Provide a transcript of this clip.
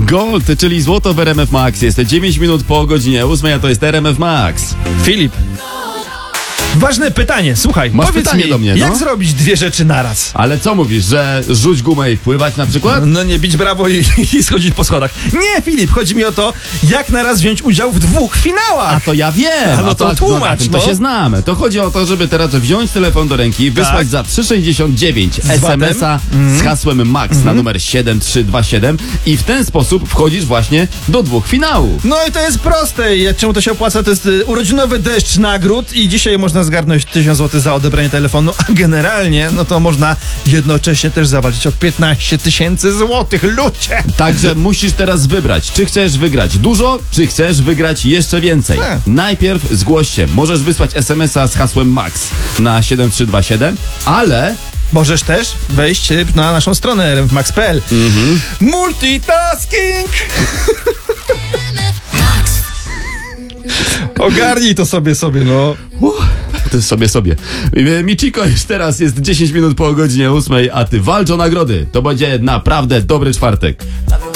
Gold, czyli złoto w RMF Max. Jest 9 minut po godzinie 8, a to jest RMF Max. Filip. Ważne pytanie, słuchaj, Masz powiedz pytanie mi, do mnie, no? jak zrobić dwie rzeczy naraz? Ale co mówisz, że rzuć gumę i pływać na przykład? No nie bić brawo i schodzić po schodach. Nie, Filip, chodzi mi o to, jak naraz wziąć udział w 2 finałach. A to ja wiem. A no to tłumacz, na tym to no. się znamy. To chodzi o to, żeby teraz wziąć telefon do ręki, wysłać za 3,69 SMS-a z hasłem MAX na numer 7327 i w ten sposób wchodzisz właśnie do 2 finałów. No i to jest proste. Czemu to się opłaca? To jest urodzinowy deszcz nagród i dzisiaj można zgarnąć 1000 zł za odebranie telefonu, a generalnie, no to można jednocześnie też zawalczyć o 15 000 złotych. Ludzie! Także musisz teraz wybrać, czy chcesz wygrać dużo, czy chcesz wygrać jeszcze więcej. Najpierw zgłoś się. Możesz wysłać SMS-a z hasłem MAX na 7327, ale Możesz też wejść na naszą stronę rmfmax.pl. Multitasking! Ogarnij to sobie, no. ty sobie. Michiko już teraz jest 10 minut po godzinie 8, a ty walcz o nagrody. To będzie naprawdę dobry czwartek.